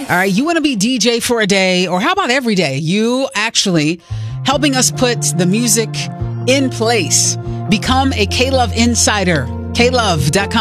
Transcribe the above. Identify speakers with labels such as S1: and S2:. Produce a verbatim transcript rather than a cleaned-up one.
S1: All right, you want to be D J for a day, or how about every day? You actually helping us put the music in place. Become a K-Love Insider. K love dot com.